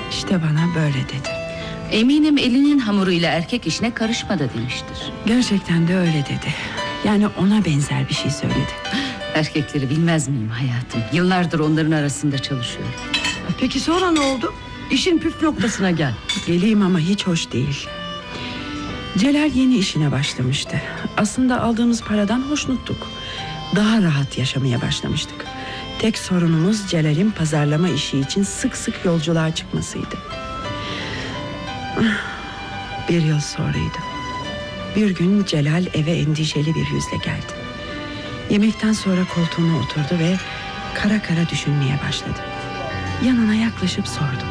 İşte bana böyle dedi. Eminim elinin hamuruyla erkek işine karışmadı demiştir. Gerçekten de öyle dedi. Yani ona benzer bir şey söyledi. Erkekleri bilmez miyim hayatım? Yıllardır onların arasında çalışıyorum. Peki sonra ne oldu? İşin püf noktasına gel. Geleyim ama hiç hoş değil. Celal yeni işine başlamıştı. Aslında aldığımız paradan hoşnuttuk. Daha rahat yaşamaya başlamıştık. Tek sorunumuz Celal'in pazarlama işi için sık sık yolculuğa çıkmasıydı. 1 yıl sonraydı. Bir gün Celal eve endişeli bir yüzle geldi. Yemekten sonra koltuğuna oturdu ve kara kara düşünmeye başladı. Yanına yaklaşıp sordum.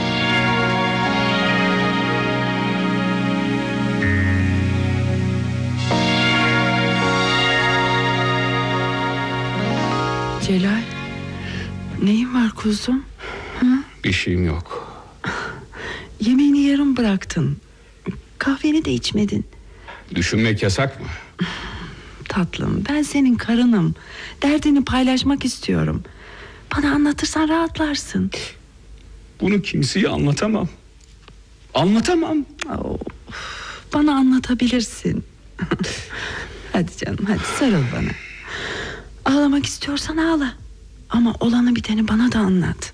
Celal, neyin var kuzum? Hı? Bir şeyim yok. Yemeğini yarım bıraktın. Kahveni de içmedin. Düşünmek yasak mı? Tatlım, ben senin karınım. Derdini paylaşmak istiyorum. Bana anlatırsan rahatlarsın. Bunu kimseye anlatamam. Anlatamam. Of, bana anlatabilirsin. Hadi canım, hadi sarıl bana. Ağlamak istiyorsan ağla. Ama olanı biteni bana da anlat.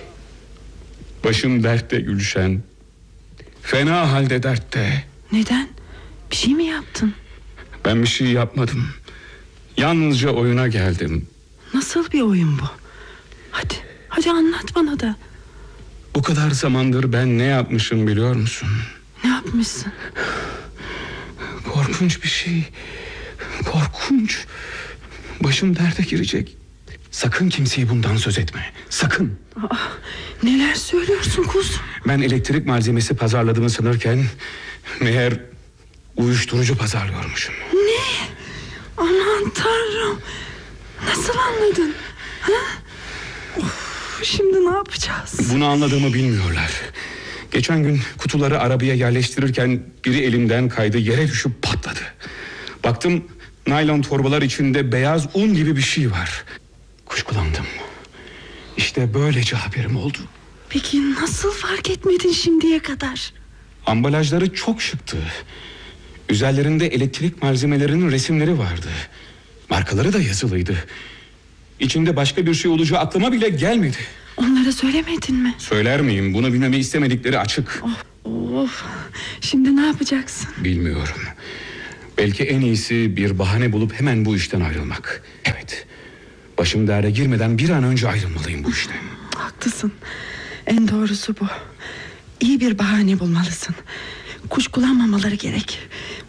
Başım dertte Gülşen. Fena halde dertte. Neden? Bir şey mi yaptın? Ben bir şey yapmadım. Yalnızca oyuna geldim. Nasıl bir oyun bu? Hadi anlat bana da. Bu kadar zamandır ben ne yapmışım biliyor musun? Ne yapmışsın? Korkunç bir şey. Korkunç. Başım derde girecek. Sakın kimseye bundan söz etme. Sakın. Neler söylüyorsun kuzum? Ben elektrik malzemesi pazarladığımı sanırken meğer uyuşturucu pazarlıyormuşum. Ne? Aman Tanrım. Nasıl anladın? Ha? Şimdi ne yapacağız? Bunu anladığımı bilmiyorlar. Geçen gün kutuları arabaya yerleştirirken biri elimden kaydı, yere düşüp patladı. Baktım naylon torbalar içinde beyaz un gibi bir şey var. Kuşkulandım. İşte böylece haberim oldu. Peki nasıl fark etmedin şimdiye kadar? Ambalajları çok şıktı. Üzerlerinde elektrik malzemelerinin resimleri vardı. Markaları da yazılıydı. İçinde başka bir şey olacağı aklıma bile gelmedi. Onlara söylemedin mi? Söyler miyim? Bunu bilmemi istemedikleri açık. Of. Şimdi ne yapacaksın? Bilmiyorum. Belki en iyisi bir bahane bulup hemen bu işten ayrılmak. Evet. Başım derde girmeden bir an önce ayrılmalıyım bu işten. Haklısın. En doğrusu bu. İyi bir bahane bulmalısın. Kuşkulanmamaları gerek.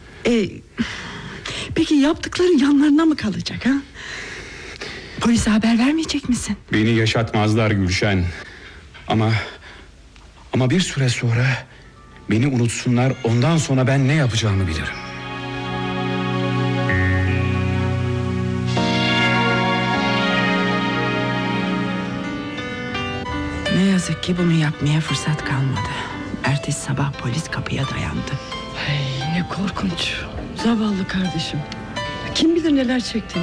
Peki yaptıkların yanlarına mı kalacak ha? Polise haber vermeyecek misin? Beni yaşatmazlar Gülşen. Ama bir süre sonra beni unutsunlar, ondan sonra ben ne yapacağımı bilirim. Ne yazık ki bunu yapmaya fırsat kalmadı. Ertesi sabah polis kapıya dayandı. Ay, ne korkunç. Zavallı kardeşim. Kim bilir neler çektin.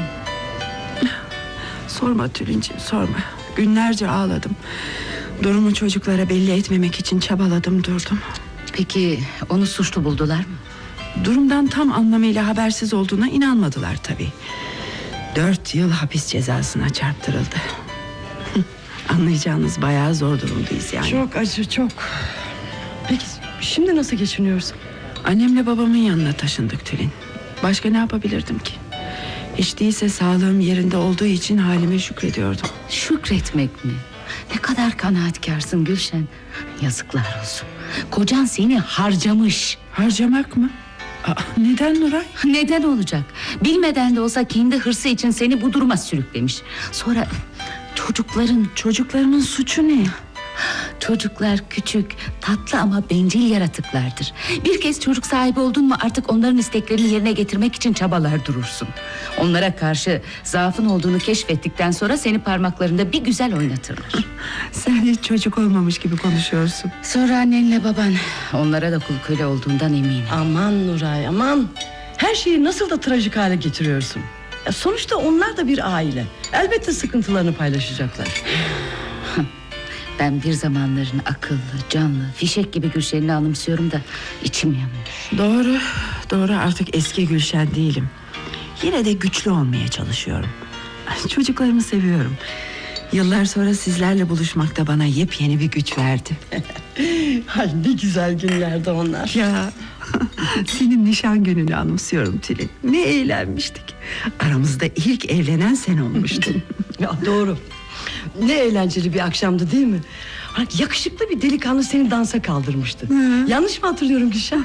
Sorma Tülinciğim, sorma. Günlerce ağladım. Durumu çocuklara belli etmemek için çabaladım, durdum. Peki onu suçlu buldular mı? Durumdan tam anlamıyla habersiz olduğuna inanmadılar tabii. 4 yıl hapis cezasına çarptırıldı. Anlayacağınız bayağı zor durumdayız yani. Çok acı, çok. Peki şimdi nasıl geçiniyorsun? Annemle babamın yanına taşındık Tülin. Başka ne yapabilirdim ki? Hiç değilse sağlığım yerinde olduğu için halime şükrediyordum. Şükretmek mi? Ne kadar kanaatkarsın Gülşen. Yazıklar olsun. Kocan seni harcamış. Harcamak mı? Neden Nuray? Neden olacak? Bilmeden de olsa kendi hırsı için seni bu duruma sürüklemiş. Sonra Çocuklarımın suçu ne? Çocuklar küçük, tatlı ama bencil yaratıklardır. Bir kez çocuk sahibi oldun mu artık onların isteklerini yerine getirmek için çabalar durursun. Onlara karşı zaafın olduğunu keşfettikten sonra seni parmaklarında bir güzel oynatırlar. Sen hiç çocuk olmamış gibi konuşuyorsun. Sonra annenle baban, onlara da kul köle olduğundan eminim. Aman Nuray, aman. Her şeyi nasıl da trajik hale getiriyorsun. Sonuçta onlar da bir aile. Elbette sıkıntılarını paylaşacaklar. Ben bir zamanların akıllı, canlı, fişek gibi Gülşen'i anımsıyorum da içim yanıyor. Doğru artık eski Gülşen değilim. Yine de güçlü olmaya çalışıyorum. Çocuklarımı seviyorum. Yıllar sonra sizlerle buluşmak da bana yepyeni bir güç verdi. Ay ne güzel günlerdi onlar. Ya senin nişan gününü anımsıyorum Tülin. Ne eğlenmiştik. Aramızda ilk evlenen sen olmuştun. Ya doğru. Ne eğlenceli bir akşamdı değil mi? Hani yakışıklı bir delikanlı seni dansa kaldırmıştı. Yanlış mı hatırlıyorum Gülşen?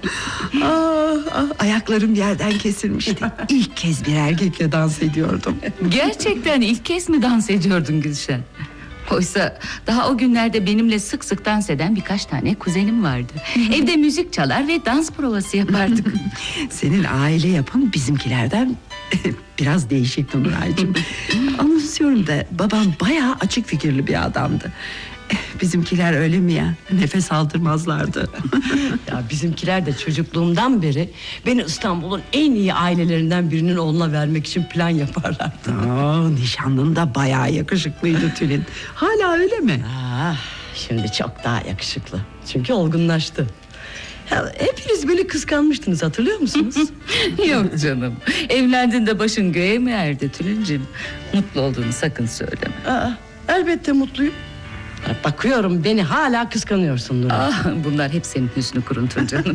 Ayaklarım yerden kesilmişti. İlk kez bir erkekle dans ediyordum. Gerçekten ilk kez mi dans ediyordun Gülşen? Oysa daha o günlerde benimle sık sık dans eden birkaç tane kuzenim vardı. Evde müzik çalar ve dans provası yapardık. Senin aile yapın bizimkilerden biraz değişik Nuray'cığım. Anımsıyorum da babam bayağı açık fikirli bir adamdı. Bizimkiler öyle mi ya? Nefes aldırmazlardı. Ya bizimkiler de çocukluğumdan beri beni İstanbul'un en iyi ailelerinden birinin oğluna vermek için plan yaparlardı. Nişanlın da bayağı yakışıklıydı Tülin. Hala öyle mi? Şimdi çok daha yakışıklı. Çünkü olgunlaştı. Ya, hepiniz beni kıskanmıştınız, hatırlıyor musunuz? Yok canım. Evlendiğinde başın göğe mi erdi Tülincim? Mutlu olduğunu sakın söyleme. Elbette mutluyum. Bakıyorum beni hala kıskanıyorsun Nurhan. Bunlar hep senin hüsnü kuruntun canım.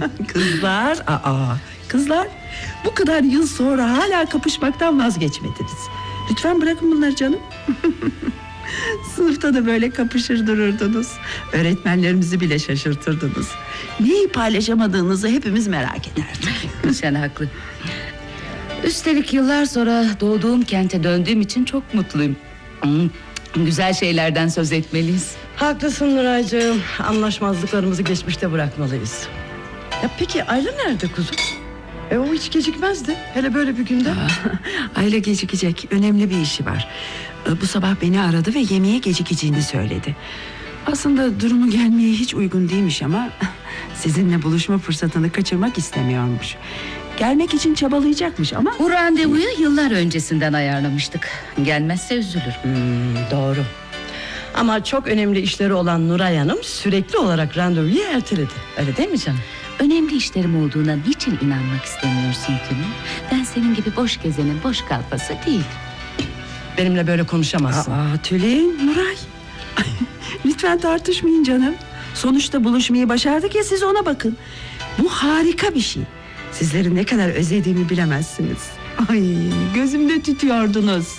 Kızlar bu kadar yıl sonra hala kapışmaktan vazgeçmediniz. Lütfen bırakın bunları canım. Sınıfta da böyle kapışır dururdunuz. Öğretmenlerimizi bile şaşırtırdınız. Neyi paylaşamadığınızı hepimiz merak ederdik. Gülşen haklı. Üstelik yıllar sonra doğduğum kente döndüğüm için çok mutluyum. Güzel şeylerden söz etmeliyiz. Haklısın Nuraycığım. Anlaşmazlıklarımızı geçmişte bırakmalıyız. Ya peki Ayla nerede kuzum? O hiç gecikmezdi. Hele böyle bir günde. Ayla gecikecek. Önemli bir işi var. Bu sabah beni aradı ve yemeğe gecikeceğini söyledi. Aslında durumu gelmeye hiç uygun değilmiş ama sizinle buluşma fırsatını kaçırmak istemiyormuş. Gelmek için çabalayacakmış ama... Bu randevuyu yıllar öncesinden ayarlamıştık. Gelmezse üzülür. Doğru. Ama çok önemli işleri olan Nuray Hanım sürekli olarak randevuyu erteledi. Öyle değil mi canım? Önemli işlerim olduğuna niçin inanmak istemiyorsun Tülin? Ben senin gibi boş gezenin boş kalfası değilim. Benimle böyle konuşamazsın. Tülin, Nuray. Lütfen tartışmayın canım. Sonuçta buluşmayı başardık ya, siz ona bakın. Bu harika bir şey. Sizleri ne kadar özlediğimi bilemezsiniz. Ay, gözümde tütüyordunuz.